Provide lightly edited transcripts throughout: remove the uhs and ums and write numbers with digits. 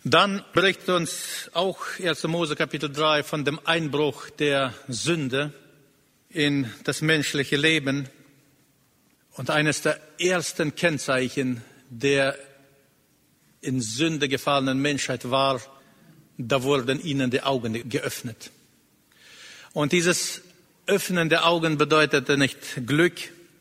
Dann berichtet uns auch 1. Mose Kapitel 3 von dem Einbruch der Sünde in das menschliche Leben. Und eines der ersten Kennzeichen der in Sünde gefallenen Menschheit war, da wurden ihnen die Augen geöffnet. Und dieses Öffnen der Augen bedeutete nicht Glück,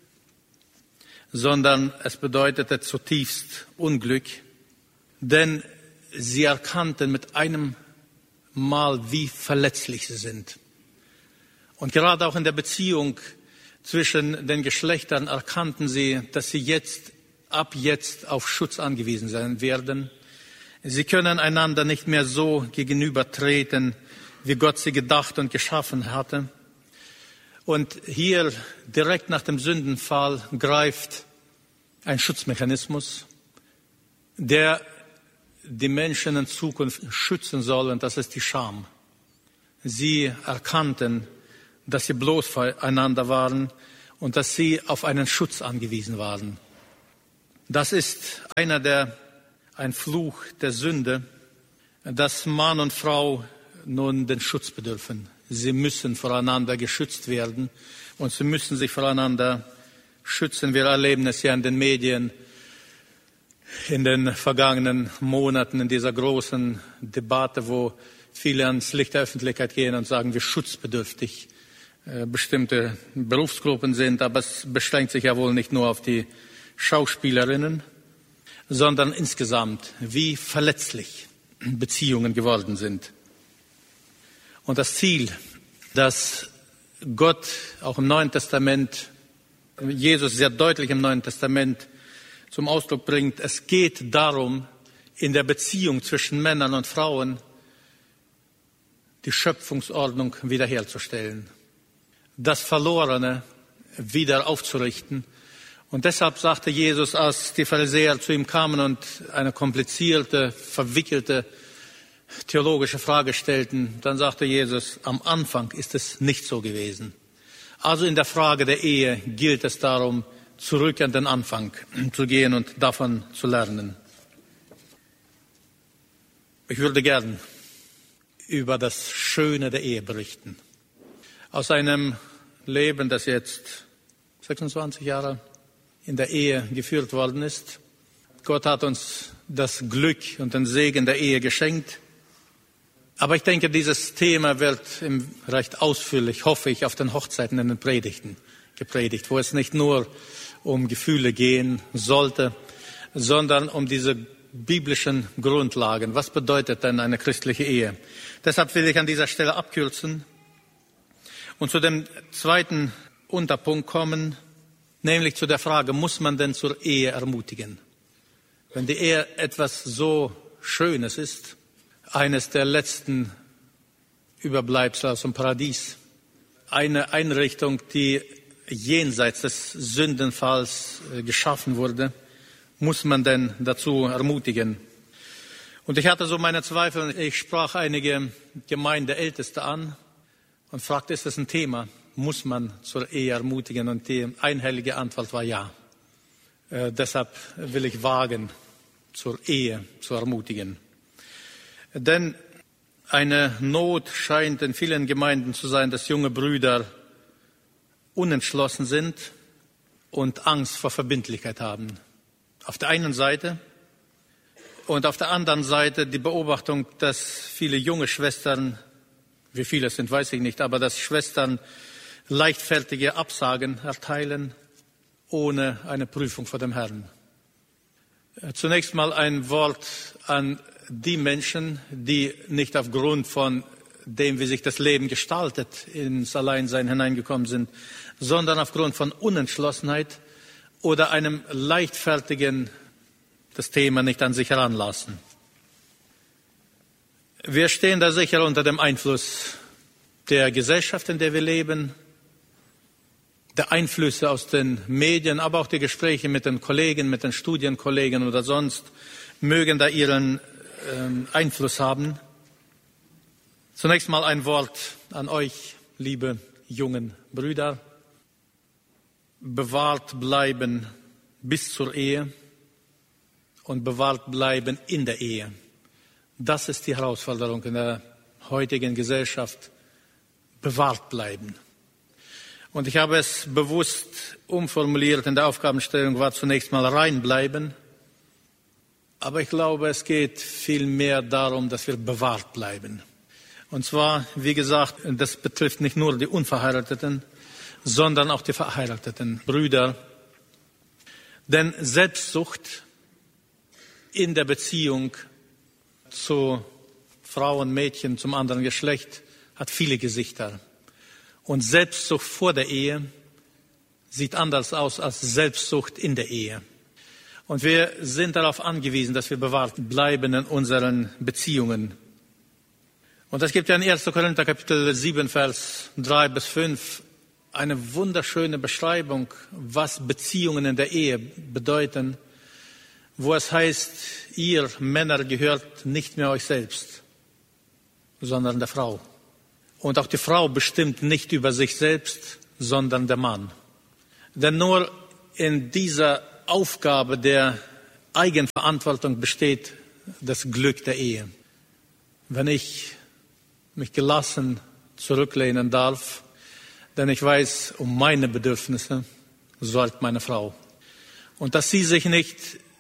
sondern es bedeutete zutiefst Unglück, denn sie erkannten mit einem Mal, wie verletzlich sie sind. Und gerade auch in der Beziehung zwischen den Geschlechtern erkannten sie, dass sie ab jetzt auf Schutz angewiesen sein werden. Sie können einander nicht mehr so gegenübertreten, wie Gott sie gedacht und geschaffen hatte. Und hier direkt nach dem Sündenfall greift ein Schutzmechanismus, der die Menschen in Zukunft schützen soll, und das ist die Scham. Sie erkannten, dass sie bloß voreinander waren und dass sie auf einen Schutz angewiesen waren. Das ist ein Fluch der Sünde, dass Mann und Frau nun den Schutz bedürfen. Sie müssen voreinander geschützt werden und sie müssen sich voreinander schützen. Wir erleben es ja in den Medien in den vergangenen Monaten in dieser großen Debatte, wo viele ans Licht der Öffentlichkeit gehen und sagen, wie schutzbedürftig bestimmte Berufsgruppen sind. Aber es beschränkt sich ja wohl nicht nur auf die Schauspielerinnen, sondern insgesamt, wie verletzlich Beziehungen geworden sind. Und das Ziel, das Gott auch im Neuen Testament, Jesus sehr deutlich im Neuen Testament zum Ausdruck bringt, es geht darum, in der Beziehung zwischen Männern und Frauen die Schöpfungsordnung wiederherzustellen, das Verlorene wieder aufzurichten. Und deshalb sagte Jesus, als die Pharisäer zu ihm kamen und eine komplizierte, verwickelte theologische Frage stellten, dann sagte Jesus, am Anfang ist es nicht so gewesen. Also in der Frage der Ehe gilt es darum, zurück an den Anfang zu gehen und davon zu lernen. Ich würde gern über das Schöne der Ehe berichten. Aus einem Leben, das jetzt 26 Jahre in der Ehe geführt worden ist. Gott hat uns das Glück und den Segen der Ehe geschenkt. Aber ich denke, dieses Thema wird recht ausführlich, hoffe ich, auf den Hochzeiten in den Predigten gepredigt, wo es nicht nur um Gefühle gehen sollte, sondern um diese biblischen Grundlagen. Was bedeutet denn eine christliche Ehe? Deshalb will ich an dieser Stelle abkürzen und zu dem zweiten Unterpunkt kommen, nämlich zu der Frage, muss man denn zur Ehe ermutigen? Wenn die Ehe etwas so Schönes ist, eines der letzten Überbleibsel aus dem Paradies, eine Einrichtung, die jenseits des Sündenfalls geschaffen wurde, muss man denn dazu ermutigen? Und ich hatte so meine Zweifel. Ich sprach einige Gemeindeälteste an und fragte, ist das ein Thema? Muss man zur Ehe ermutigen? Und die einhellige Antwort war ja. Deshalb will ich wagen, zur Ehe zu ermutigen. Denn eine Not scheint in vielen Gemeinden zu sein, dass junge Brüder unentschlossen sind und Angst vor Verbindlichkeit haben. Auf der einen Seite und auf der anderen Seite die Beobachtung, dass viele junge Schwestern, wie viele es sind, weiß ich nicht, aber dass Schwestern leichtfertige Absagen erteilen, ohne eine Prüfung vor dem Herrn. Zunächst mal ein Wort an die Menschen, die nicht aufgrund von dem, wie sich das Leben gestaltet, ins Alleinsein hineingekommen sind, sondern aufgrund von Unentschlossenheit oder einem leichtfertigen das Thema nicht an sich heranlassen. Wir stehen da sicher unter dem Einfluss der Gesellschaft, in der wir leben, der Einflüsse aus den Medien, aber auch die Gespräche mit den Kollegen, mit den Studienkollegen oder sonst, mögen da ihren Einfluss haben. Zunächst mal ein Wort an euch, liebe jungen Brüder. Bewahrt bleiben bis zur Ehe und bewahrt bleiben in der Ehe. Das ist die Herausforderung in der heutigen Gesellschaft. Bewahrt bleiben. Und ich habe es bewusst umformuliert. In der Aufgabenstellung war zunächst mal reinbleiben. Aber ich glaube, es geht vielmehr darum, dass wir bewahrt bleiben. Und zwar, wie gesagt, das betrifft nicht nur die Unverheirateten, sondern auch die verheirateten Brüder. Denn Selbstsucht in der Beziehung zu Frauen, Mädchen, zum anderen Geschlecht hat viele Gesichter. Und Selbstsucht vor der Ehe sieht anders aus als Selbstsucht in der Ehe. Und wir sind darauf angewiesen, dass wir bewahrt bleiben in unseren Beziehungen. Und es gibt ja in 1. Korinther Kapitel 7, Vers 3 bis 5 eine wunderschöne Beschreibung, was Beziehungen in der Ehe bedeuten, wo es heißt, ihr Männer gehört nicht mehr euch selbst, sondern der Frau. Und auch die Frau bestimmt nicht über sich selbst, sondern der Mann. Denn nur in dieser Aufgabe der Eigenverantwortung besteht das Glück der Ehe. Wenn ich mich gelassen zurücklehnen darf, denn ich weiß, um meine Bedürfnisse sorgt meine Frau. Und dass sie sich nicht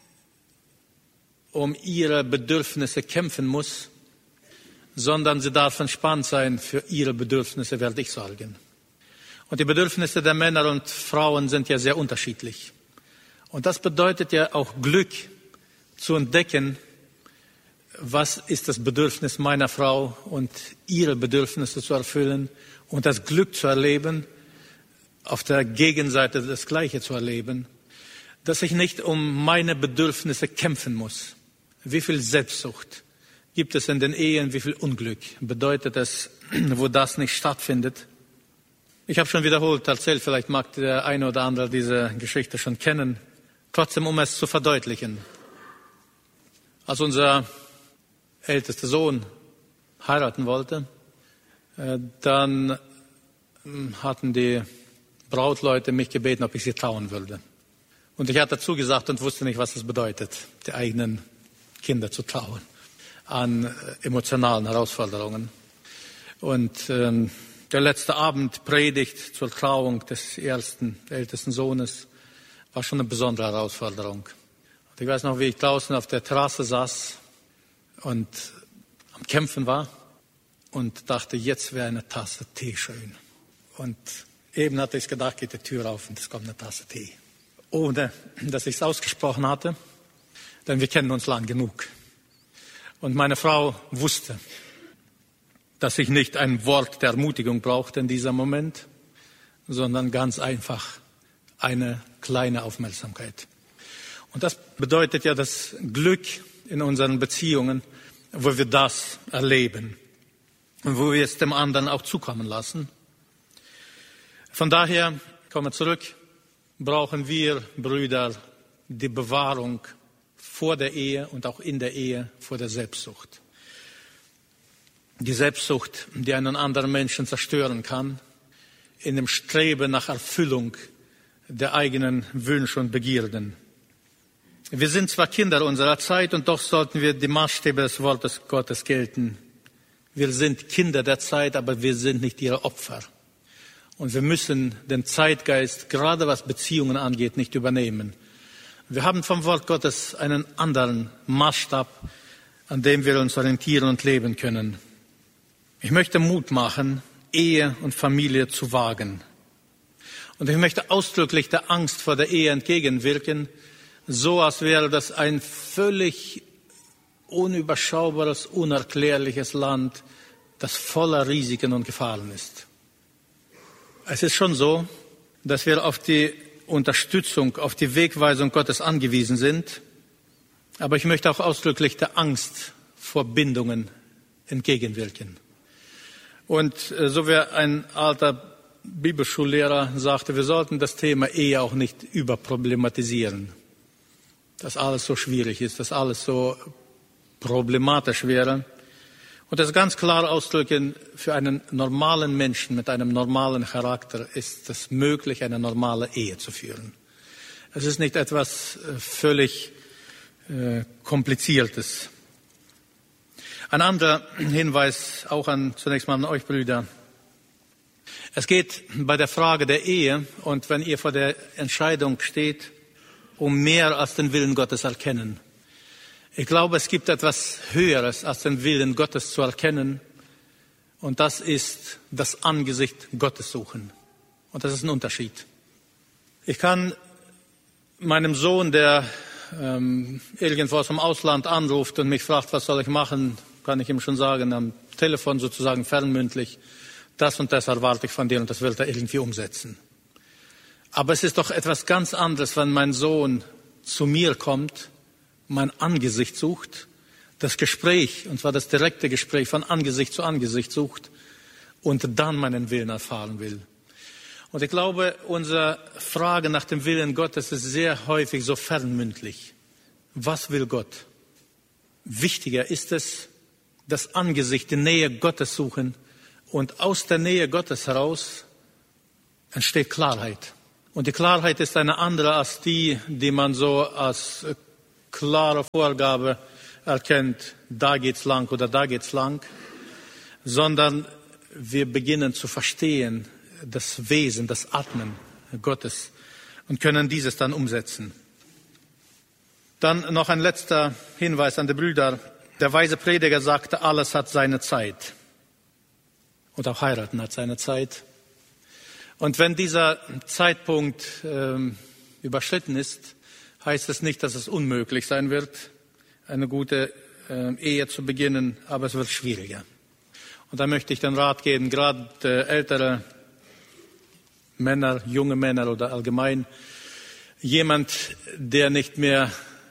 um ihre Bedürfnisse kämpfen muss, sondern sie darf entspannt sein, für ihre Bedürfnisse werde ich sorgen. Und die Bedürfnisse der Männer und Frauen sind ja sehr unterschiedlich. Und das bedeutet ja auch Glück zu entdecken, was ist das Bedürfnis meiner Frau und ihre Bedürfnisse zu erfüllen und das Glück zu erleben, auf der Gegenseite das Gleiche zu erleben, dass ich nicht um meine Bedürfnisse kämpfen muss. Wie viel Selbstsucht gibt es in den Ehen, wie viel Unglück bedeutet es, wo das nicht stattfindet. Ich habe schon wiederholt erzählt, vielleicht mag der eine oder andere diese Geschichte schon kennen. Trotzdem, um es zu verdeutlichen. Als unser ältester Sohn heiraten wollte, dann hatten die Brautleute mich gebeten, ob ich sie trauen würde. Und ich hatte zugesagt und wusste nicht, was es bedeutet, die eigenen Kinder zu trauen an emotionalen Herausforderungen. Und der letzte Abend Predigt zur Trauung des ältesten Sohnes war schon eine besondere Herausforderung. Und ich weiß noch, wie ich draußen auf der Terrasse saß und am Kämpfen war und dachte, jetzt wäre eine Tasse Tee schön. Und eben hatte ich gedacht, geht die Tür auf und es kommt eine Tasse Tee. Ohne, dass ich es ausgesprochen hatte, denn wir kennen uns lang genug. Und meine Frau wusste, dass ich nicht ein Wort der Ermutigung brauchte in diesem Moment, sondern ganz einfach eine kleine Aufmerksamkeit. Und das bedeutet ja das Glück in unseren Beziehungen, wo wir das erleben und wo wir es dem anderen auch zukommen lassen. Von daher, kommen wir zurück, brauchen wir, Brüder, die Bewahrung vor der Ehe und auch in der Ehe vor der Selbstsucht. Die Selbstsucht, die einen anderen Menschen zerstören kann, in dem Streben nach Erfüllung der eigenen Wünsche und Begierden. Wir sind zwar Kinder unserer Zeit und doch sollten wir die Maßstäbe des Wortes Gottes gelten. Wir sind Kinder der Zeit, aber wir sind nicht ihre Opfer. Und wir müssen den Zeitgeist, gerade was Beziehungen angeht, nicht übernehmen. Wir haben vom Wort Gottes einen anderen Maßstab, an dem wir uns orientieren und leben können. Ich möchte Mut machen, Ehe und Familie zu wagen. Und ich möchte ausdrücklich der Angst vor der Ehe entgegenwirken, so als wäre das ein völlig unüberschaubares, unerklärliches Land, das voller Risiken und Gefahren ist. Es ist schon so, dass wir auf die Unterstützung, auf die Wegweisung Gottes angewiesen sind. Aber ich möchte auch ausdrücklich der Angst vor Bindungen entgegenwirken. Und so wie ein alter Bibelschullehrer sagte, wir sollten das Thema Ehe auch nicht überproblematisieren. Dass alles so schwierig ist, dass alles so problematisch wäre. Und das ganz klar ausdrücken, für einen normalen Menschen mit einem normalen Charakter ist es möglich, eine normale Ehe zu führen. Es ist nicht etwas völlig Kompliziertes. Ein anderer Hinweis auch zunächst mal an euch Brüder. Es geht bei der Frage der Ehe und wenn ihr vor der Entscheidung steht, um mehr als den Willen Gottes erkennen. Ich glaube, es gibt etwas Höheres als den Willen Gottes zu erkennen und das ist das Angesicht Gottes suchen. Und das ist ein Unterschied. Ich kann meinem Sohn, der irgendwo aus dem Ausland anruft und mich fragt, was soll ich machen, kann ich ihm schon sagen, am Telefon sozusagen fernmündlich, das und das erwarte ich von dir und das will er irgendwie umsetzen. Aber es ist doch etwas ganz anderes, wenn mein Sohn zu mir kommt, mein Angesicht sucht, das Gespräch, und zwar das direkte Gespräch von Angesicht zu Angesicht sucht und dann meinen Willen erfahren will. Und ich glaube, unsere Frage nach dem Willen Gottes ist sehr häufig so fernmündlich. Was will Gott? Wichtiger ist es, das Angesicht, die Nähe Gottes suchen und aus der Nähe Gottes heraus entsteht Klarheit. Und die Klarheit ist eine andere als die man so als klare Vorgabe erkennt, da geht's lang oder da geht's lang, sondern wir beginnen zu verstehen das Wesen, das Atmen Gottes und können dieses dann umsetzen. Dann noch ein letzter Hinweis an die Brüder. Der weise Prediger sagte, alles hat seine Zeit. Und auch heiraten hat seine Zeit. Und wenn dieser Zeitpunkt überschritten ist, heißt es nicht, dass es unmöglich sein wird, eine gute Ehe zu beginnen, aber es wird schwieriger. Und da möchte ich den Rat geben, gerade ältere Männer, junge Männer oder allgemein, jemand, der nicht mehr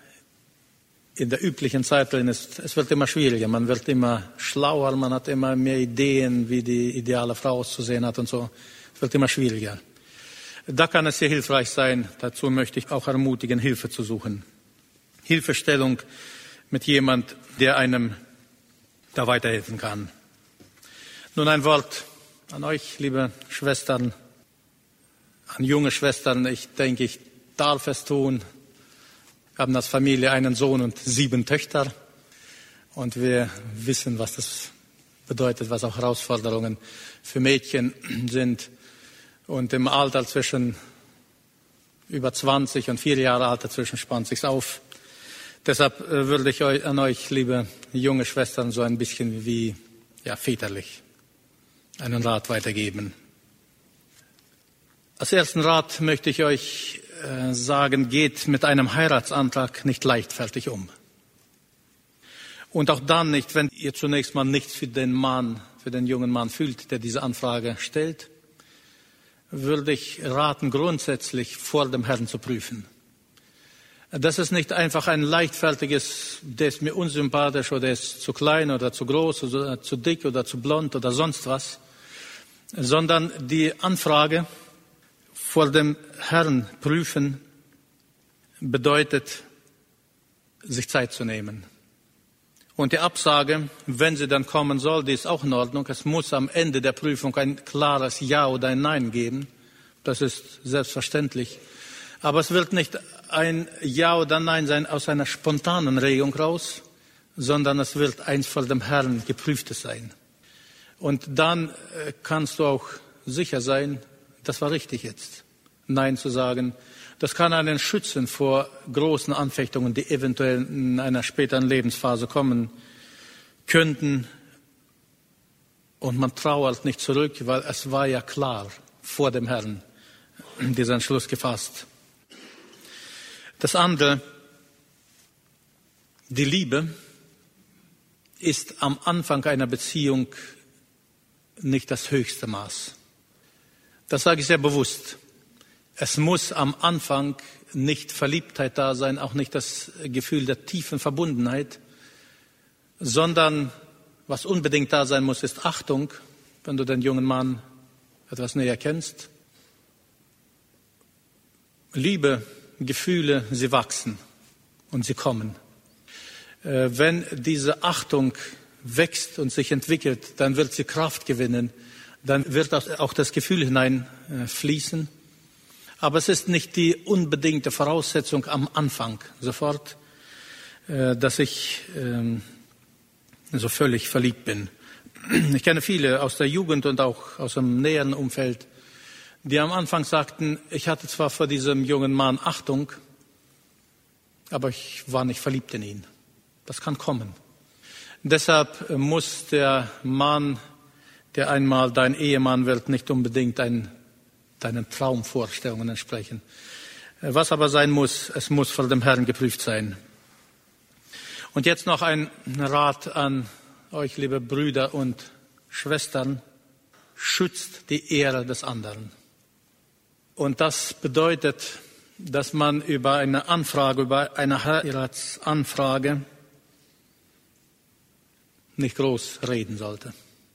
in der üblichen Zeit drin ist, es wird immer schwieriger, man wird immer schlauer, man hat immer mehr Ideen, wie die ideale Frau auszusehen hat und so. Es wird immer schwieriger. Da kann es sehr hilfreich sein, dazu möchte ich auch ermutigen, Hilfe zu suchen. Hilfestellung mit jemand, der einem da weiterhelfen kann. Nun ein Wort an euch, liebe Schwestern, an junge Schwestern. Ich denke, ich darf es tun. Wir haben als Familie einen Sohn und 7 Töchter. Und wir wissen, was das bedeutet, was auch Herausforderungen für Mädchen sind. Und im Alter zwischen über 20 und 4 Jahre alt dazwischen spannt sich's auf. Deshalb würde ich an euch, liebe junge Schwestern, so ein bisschen wie väterlich einen Rat weitergeben. Als ersten Rat möchte ich euch sagen, geht mit einem Heiratsantrag nicht leichtfertig um. Und auch dann nicht, wenn ihr zunächst mal nichts für den jungen Mann fühlt, der diese Anfrage stellt, würde ich raten, grundsätzlich vor dem Herrn zu prüfen. Das ist nicht einfach ein leichtfertiges, der ist mir unsympathisch oder der ist zu klein oder zu groß oder zu dick oder zu blond oder sonst was, sondern die Anfrage vor dem Herrn prüfen bedeutet, sich Zeit zu nehmen. Und die Absage, wenn sie dann kommen soll, die ist auch in Ordnung. Es muss am Ende der Prüfung ein klares Ja oder ein Nein geben. Das ist selbstverständlich. Aber es wird nicht ein Ja oder Nein sein aus einer spontanen Regung raus, sondern es wird eins vor dem Herrn geprüftes sein. Und dann kannst du auch sicher sein, das war richtig jetzt, Nein zu sagen. Das kann einen schützen vor großen Anfechtungen, die eventuell in einer späteren Lebensphase kommen könnten. Und man trauert nicht zurück, weil es war ja klar vor dem Herrn dieser Entschluss gefasst. Das andere, die Liebe ist am Anfang einer Beziehung nicht das höchste Maß. Das sage ich sehr bewusst. Es muss am Anfang nicht Verliebtheit da sein, auch nicht das Gefühl der tiefen Verbundenheit, sondern was unbedingt da sein muss, ist Achtung, wenn du den jungen Mann etwas näher kennst. Liebe, Gefühle, sie wachsen und sie kommen. Wenn diese Achtung wächst und sich entwickelt, dann wird sie Kraft gewinnen, dann wird auch das Gefühl hineinfließen. Aber es ist nicht die unbedingte Voraussetzung am Anfang sofort, dass ich so völlig verliebt bin. Ich kenne viele aus der Jugend und auch aus dem näheren Umfeld, die am Anfang sagten, ich hatte zwar vor diesem jungen Mann Achtung, aber ich war nicht verliebt in ihn. Das kann kommen. Deshalb muss der Mann, der einmal dein Ehemann wird, nicht unbedingt deinen Traumvorstellungen entsprechen. Was aber sein muss, es muss vor dem Herrn geprüft sein. Und jetzt noch ein Rat an euch, liebe Brüder und Schwestern. Schützt die Ehre des anderen. Und das bedeutet, dass man über eine Heiratsanfrage nicht groß reden sollte.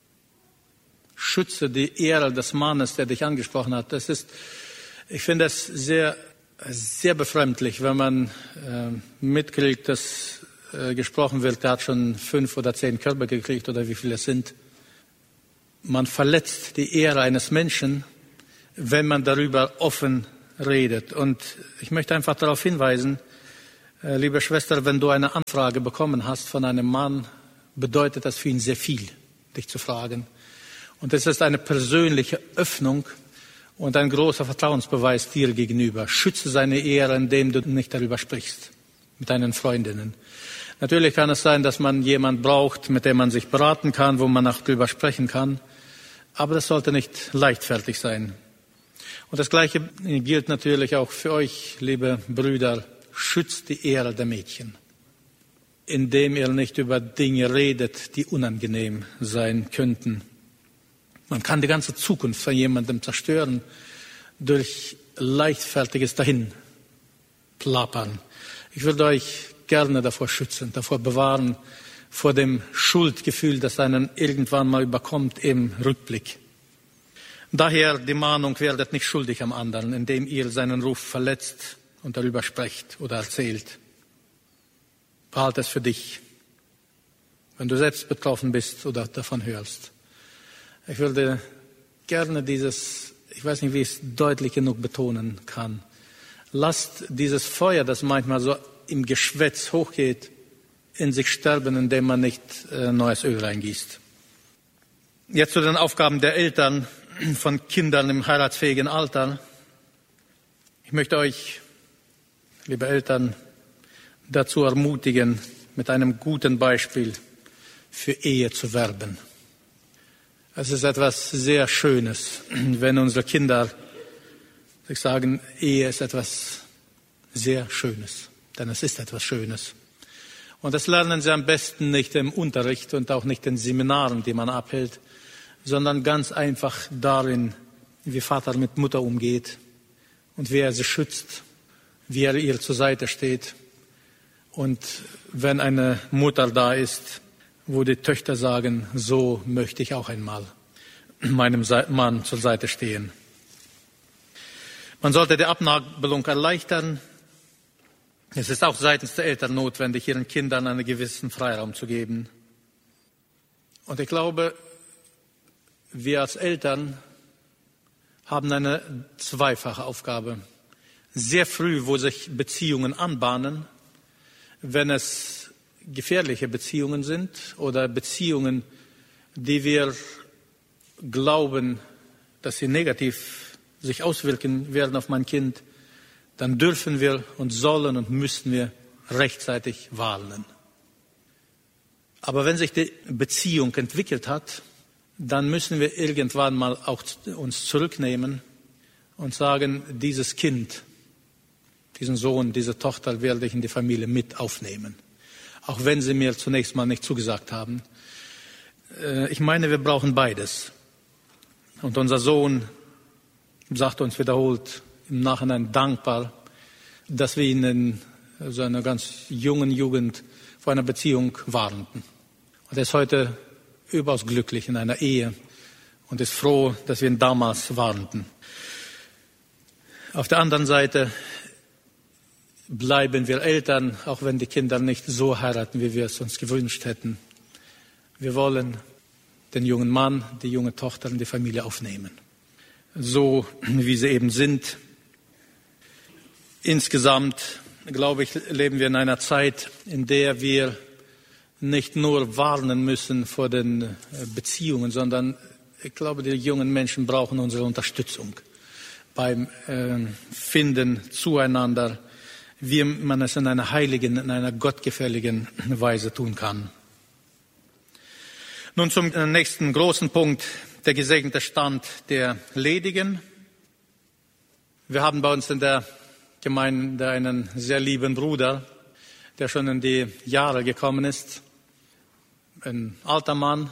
Schütze die Ehre des Mannes, der dich angesprochen hat. Ich finde es sehr, sehr befremdlich, wenn man mitkriegt, dass gesprochen wird, der hat schon 5 oder 10 Körbe gekriegt oder wie viele es sind. Man verletzt die Ehre eines Menschen, wenn man darüber offen redet. Und ich möchte einfach darauf hinweisen, liebe Schwester, wenn du eine Anfrage bekommen hast von einem Mann, bedeutet das für ihn sehr viel, dich zu fragen. Und es ist eine persönliche Öffnung und ein großer Vertrauensbeweis dir gegenüber. Schütze seine Ehre, indem du nicht darüber sprichst mit deinen Freundinnen. Natürlich kann es sein, dass man jemanden braucht, mit dem man sich beraten kann, wo man auch darüber sprechen kann. Aber das sollte nicht leichtfertig sein. Und das Gleiche gilt natürlich auch für euch, liebe Brüder. Schützt die Ehre der Mädchen, indem ihr nicht über Dinge redet, die unangenehm sein könnten. Man kann die ganze Zukunft von jemandem zerstören durch leichtfertiges Dahinplappern. Ich würde euch gerne davor schützen, davor bewahren, vor dem Schuldgefühl, das einen irgendwann mal überkommt im Rückblick. Daher die Mahnung, werdet nicht schuldig am anderen, indem ihr seinen Ruf verletzt und darüber sprecht oder erzählt. Behalte es für dich, wenn du selbst betroffen bist oder davon hörst. Ich würde gerne ich weiß nicht, wie ich es deutlich genug betonen kann. Lasst dieses Feuer, das manchmal so im Geschwätz hochgeht, in sich sterben, indem man nicht neues Öl reingießt. Jetzt zu den Aufgaben der Eltern von Kindern im heiratsfähigen Alter. Ich möchte euch, liebe Eltern, dazu ermutigen, mit einem guten Beispiel für Ehe zu werben. Es ist etwas sehr Schönes, wenn unsere Kinder sich sagen, Ehe ist etwas sehr Schönes, denn es ist etwas Schönes. Und das lernen sie am besten nicht im Unterricht und auch nicht in Seminaren, die man abhält, sondern ganz einfach darin, wie Vater mit Mutter umgeht und wie er sie schützt, wie er ihr zur Seite steht. Und wenn eine Mutter da ist, wo die Töchter sagen, so möchte ich auch einmal meinem Mann zur Seite stehen. Man sollte die Abnabelung erleichtern. Es ist auch seitens der Eltern notwendig, ihren Kindern einen gewissen Freiraum zu geben. Und ich glaube, wir als Eltern haben eine zweifache Aufgabe. Sehr früh, wo sich Beziehungen anbahnen, wenn es gefährliche Beziehungen sind oder Beziehungen, die wir glauben, dass sie negativ sich auswirken werden auf mein Kind, dann dürfen wir und sollen und müssen wir rechtzeitig warnen. Aber wenn sich die Beziehung entwickelt hat, dann müssen wir irgendwann mal auch uns zurücknehmen und sagen, dieses Kind, diesen Sohn, diese Tochter werde ich in die Familie mit aufnehmen. Auch wenn sie mir zunächst mal nicht zugesagt haben. Ich meine, wir brauchen beides. Und unser Sohn sagt uns wiederholt im Nachhinein dankbar, dass wir ihn in so einer ganz jungen Jugend vor einer Beziehung warnten. Und er ist heute überaus glücklich in einer Ehe und ist froh, dass wir ihn damals warnten. Auf der anderen Seite bleiben wir Eltern, auch wenn die Kinder nicht so heiraten, wie wir es uns gewünscht hätten. Wir wollen den jungen Mann, die junge Tochter in die Familie aufnehmen. So wie sie eben sind. Insgesamt, glaube ich, leben wir in einer Zeit, in der wir nicht nur warnen müssen vor den Beziehungen, sondern ich glaube, die jungen Menschen brauchen unsere Unterstützung beim Finden zueinander, wie man es in einer heiligen, in einer gottgefälligen Weise tun kann. Nun zum nächsten großen Punkt, der gesegnete Stand der Ledigen. Wir haben bei uns in der Gemeinde einen sehr lieben Bruder, der schon in die Jahre gekommen ist, ein alter Mann.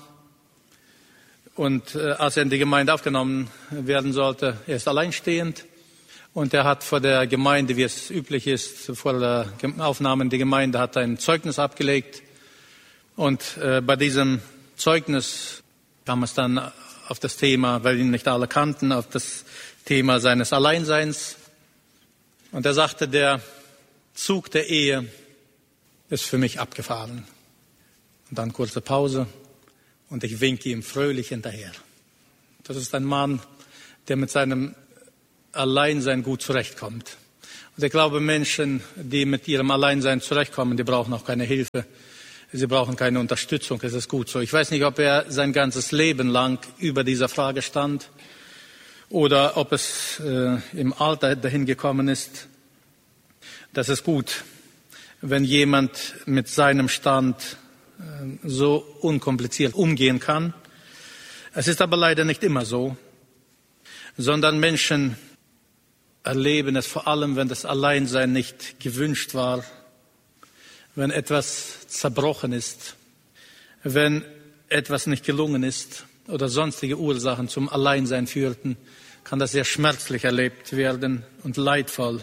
Und als er in die Gemeinde aufgenommen werden sollte, er ist alleinstehend. Und er hat vor der Gemeinde, wie es üblich ist, vor der Aufnahme in die Gemeinde, hat ein Zeugnis abgelegt. Und bei diesem Zeugnis kam es dann auf das Thema, weil ihn nicht alle kannten, auf das Thema seines Alleinseins. Und er sagte, der Zug der Ehe ist für mich abgefahren. Und dann kurze Pause und ich winke ihm fröhlich hinterher. Das ist ein Mann, der mit seinem Alleinsein gut zurechtkommt. Und ich glaube, Menschen, die mit ihrem Alleinsein zurechtkommen, die brauchen auch keine Hilfe. Sie brauchen keine Unterstützung. Es ist gut so. Ich weiß nicht, ob er sein ganzes Leben lang über dieser Frage stand oder ob es im Alter dahin gekommen ist. Das ist gut, wenn jemand mit seinem Stand so unkompliziert umgehen kann. Es ist aber leider nicht immer so, sondern Menschen erleben es vor allem, wenn das Alleinsein nicht gewünscht war, wenn etwas zerbrochen ist, wenn etwas nicht gelungen ist oder sonstige Ursachen zum Alleinsein führten, kann das sehr schmerzlich erlebt werden und leidvoll.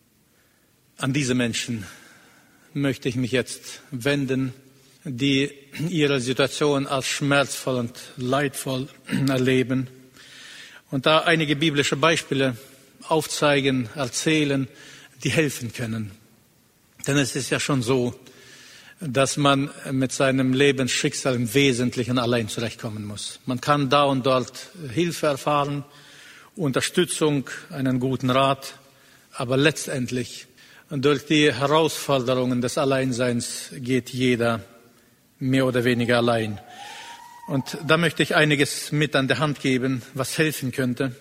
An diese Menschen möchte ich mich jetzt wenden, die ihre Situation als schmerzvoll und leidvoll erleben. Und da einige biblische Beispiele aufzeigen, erzählen, die helfen können. Denn es ist ja schon so, dass man mit seinem Lebensschicksal im Wesentlichen allein zurechtkommen muss. Man kann da und dort Hilfe erfahren, Unterstützung, einen guten Rat, aber letztendlich durch die Herausforderungen des Alleinseins geht jeder mehr oder weniger allein. Und da möchte ich einiges mit an der Hand geben, was helfen könnte,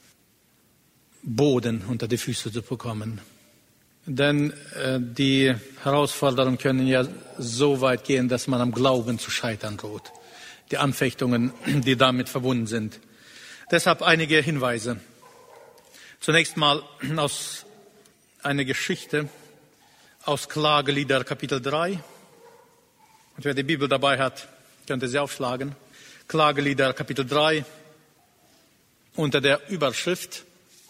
Boden unter die Füße zu bekommen. Denn die Herausforderungen können ja so weit gehen, dass man am Glauben zu scheitern droht. Die Anfechtungen, die damit verbunden sind. Deshalb einige Hinweise. Zunächst mal aus einer Geschichte aus Klagelieder Kapitel 3. Und wer die Bibel dabei hat, könnte sie aufschlagen. Klagelieder Kapitel 3 unter der Überschrift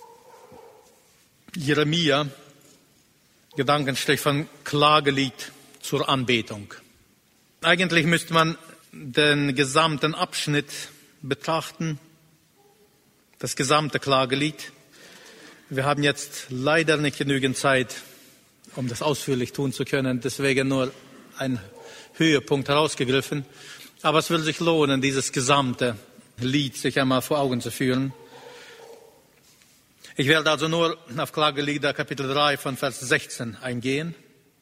Jeremia, Gedankenstrich von Klagelied zur Anbetung. Eigentlich müsste man den gesamten Abschnitt betrachten, das gesamte Klagelied. Wir haben jetzt leider nicht genügend Zeit, um das ausführlich tun zu können, deswegen nur ein Höhepunkt herausgegriffen. Aber es würde sich lohnen, dieses gesamte Lied sich einmal vor Augen zu führen. Ich werde also nur auf Klagelieder Kapitel 3 von Vers 16 eingehen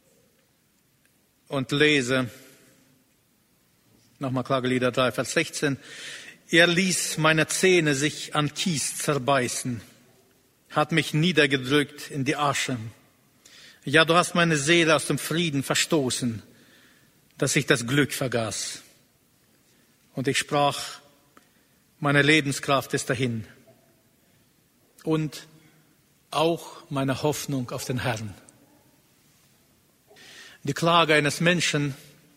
und lese nochmal Klagelieder 3, Vers 16. Er ließ meine Zähne sich an Kies zerbeißen, hat mich niedergedrückt in die Asche. Ja, du hast meine Seele aus dem Frieden verstoßen, dass ich das Glück vergaß. Und ich sprach, meine Lebenskraft ist dahin. Und auch meine Hoffnung auf den Herrn. Die Klage eines Menschen,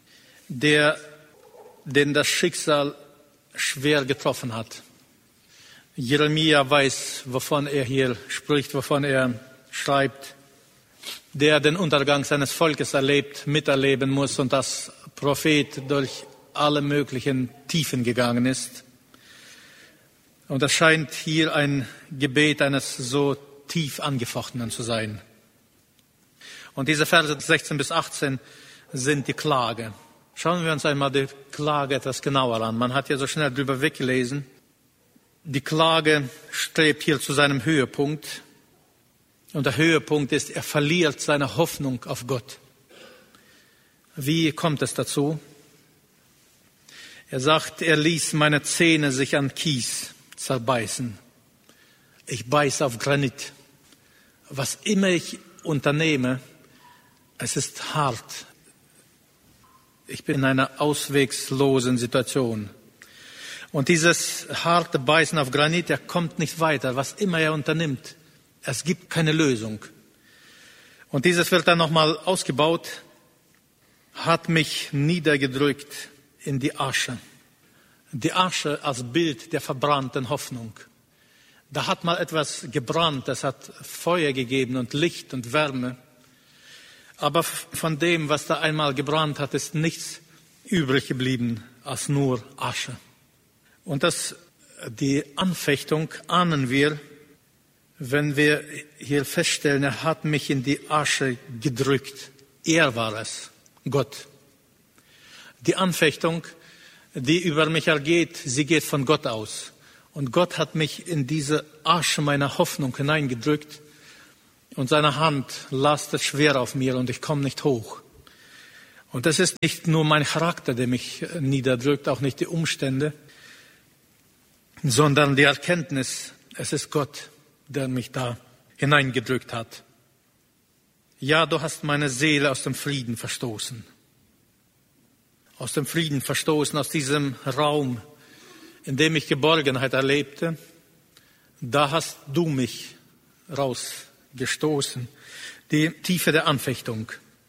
den das Schicksal schwer getroffen hat. Jeremia weiß, wovon er hier spricht, wovon er schreibt, der den Untergang seines Volkes miterleben muss und als Prophet durch alle möglichen Tiefen gegangen ist. Und das scheint hier ein Gebet eines so tief Angefochtenen zu sein. Und diese Verse 16 bis 18 sind die Klage. Schauen wir uns einmal die Klage etwas genauer an. Man hat ja so schnell drüber weggelesen. Die Klage strebt hier zu seinem Höhepunkt. Und der Höhepunkt ist, er verliert seine Hoffnung auf Gott. Wie kommt es dazu? Er sagt, er ließ meine Zähne sich an Kies zerbeißen. Ich beiße auf Granit. Was immer ich unternehme, es ist hart. Ich bin in einer auswegslosen Situation. Und dieses harte Beißen auf Granit, er kommt nicht weiter, was immer er unternimmt. Es gibt keine Lösung. Und dieses wird dann nochmal ausgebaut, hat mich niedergedrückt in die Asche. Die Asche als Bild der verbrannten Hoffnung. Da hat mal etwas gebrannt, das hat Feuer gegeben und Licht und Wärme. Aber von dem, was da einmal gebrannt hat, ist nichts übrig geblieben als nur Asche. Und die Anfechtung ahnen wir, wenn wir hier feststellen, er hat mich in die Asche gedrückt. Er war es, Gott. Die Anfechtung, die über mich ergeht, sie geht von Gott aus. Und Gott hat mich in diese Asche meiner Hoffnung hineingedrückt und seine Hand lastet schwer auf mir und ich komme nicht hoch. Und das ist nicht nur mein Charakter, der mich niederdrückt, auch nicht die Umstände, sondern die Erkenntnis, es ist Gott, der mich da hineingedrückt hat. Ja, du hast meine Seele aus dem Frieden verstoßen. Aus dem Frieden verstoßen, aus diesem Raum, in dem ich Geborgenheit erlebte. Da hast du mich rausgestoßen. Die Tiefe der Anfechtung,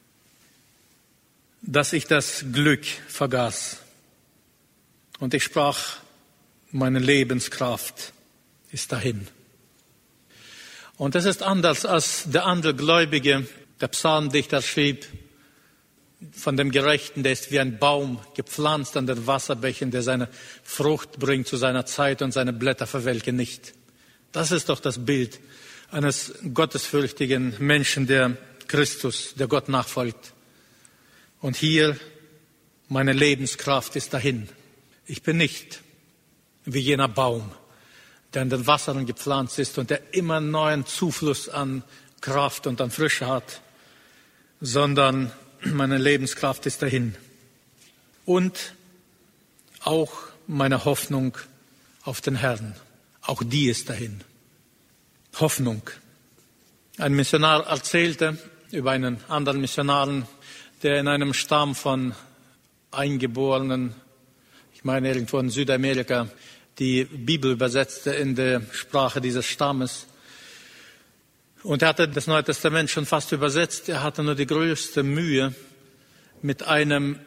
dass ich das Glück vergaß. Und ich sprach, meine Lebenskraft ist dahin. Und das ist anders als der andere Gläubige, der Psalmdichter schrieb, von dem Gerechten, der ist wie ein Baum gepflanzt an den Wasserbächen, der seine Frucht bringt zu seiner Zeit und seine Blätter verwelken nicht. Das ist doch das Bild eines gottesfürchtigen Menschen, der Christus, der Gott nachfolgt. Und hier, meine Lebenskraft ist dahin. Ich bin nicht wie jener Baum, der an den Wassern gepflanzt ist und der immer neuen Zufluss an Kraft und an Frische hat, sondern meine Lebenskraft ist dahin. Und auch meine Hoffnung auf den Herrn, auch die ist dahin. Hoffnung. Ein Missionar erzählte über einen anderen Missionaren, der in einem Stamm von Eingeborenen, ich meine irgendwo in Südamerika, die Bibel übersetzte in der Sprache dieses Stammes. Und er hatte das Neue Testament schon fast übersetzt. Er hatte nur die größte Mühe mit einem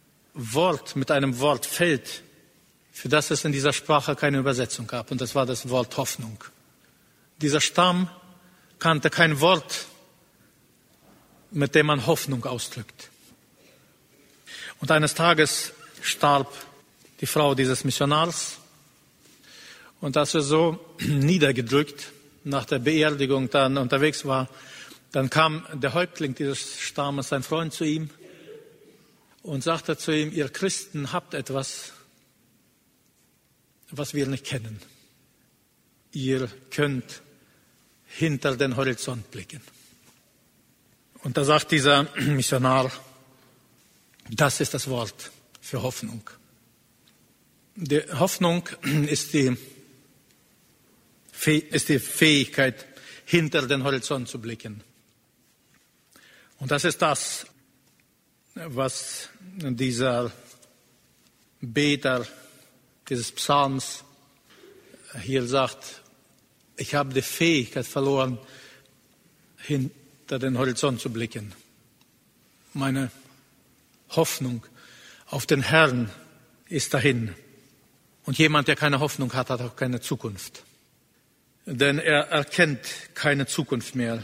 Wortfeld, für das es in dieser Sprache keine Übersetzung gab. Und das war das Wort Hoffnung. Dieser Stamm kannte kein Wort, mit dem man Hoffnung ausdrückt. Und eines Tages starb die Frau dieses Missionars. Und als er so niedergedrückt nach der Beerdigung dann unterwegs war, dann kam der Häuptling dieses Stammes, sein Freund, zu ihm und sagte zu ihm, ihr Christen habt etwas, was wir nicht kennen. Ihr könnt hinter den Horizont blicken. Und da sagt dieser Missionar, das ist das Wort für Hoffnung. Die Hoffnung ist die Fähigkeit, hinter den Horizont zu blicken. Und das ist das, was dieser Beter dieses Psalms hier sagt. Ich habe die Fähigkeit verloren, hinter den Horizont zu blicken. Meine Hoffnung auf den Herrn ist dahin. Und jemand, der keine Hoffnung hat, hat auch keine Zukunft. Denn er erkennt keine Zukunft mehr.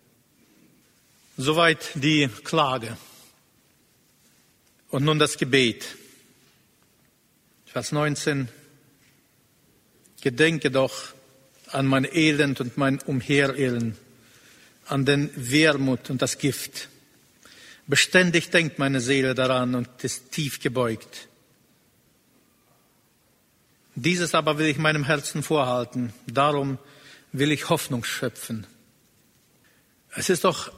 Soweit die Klage. Und nun das Gebet. Vers 19. Gedenke doch an mein Elend und mein Umherirren, an den Wermut und das Gift. Beständig denkt meine Seele daran und ist tief gebeugt. Dieses aber will ich meinem Herzen vorhalten. Darum will ich Hoffnung schöpfen. Es ist doch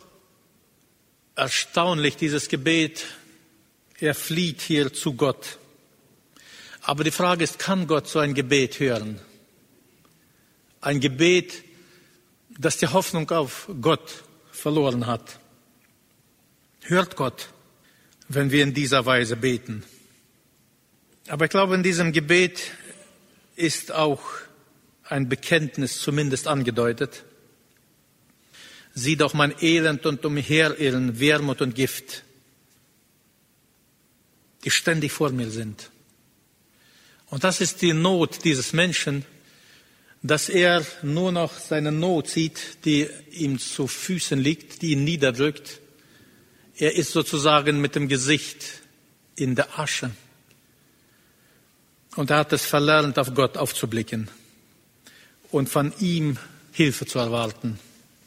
erstaunlich, dieses Gebet. Er flieht hier zu Gott. Aber die Frage ist, kann Gott so ein Gebet hören? Ein Gebet, das die Hoffnung auf Gott verloren hat. Hört Gott, wenn wir in dieser Weise beten? Aber ich glaube, in diesem Gebet ist auch ein Bekenntnis zumindest angedeutet. Sieh doch mein Elend und Umherirren, Wermut und Gift, die ständig vor mir sind. Und das ist die Not dieses Menschen, dass er nur noch seine Not sieht, die ihm zu Füßen liegt, die ihn niederdrückt. Er ist sozusagen mit dem Gesicht in der Asche. Und er hat es verlernt, auf Gott aufzublicken und von ihm Hilfe zu erwarten.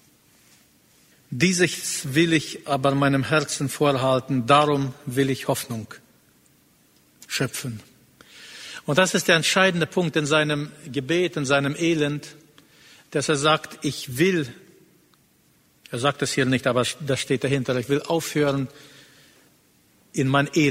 Dieses will ich aber meinem Herzen vorhalten, darum will ich Hoffnung schöpfen. Und das ist der entscheidende Punkt in seinem Gebet, in seinem Elend, dass er sagt, ich will, er sagt es hier nicht, aber das steht dahinter, ich will aufhören, in mein Elend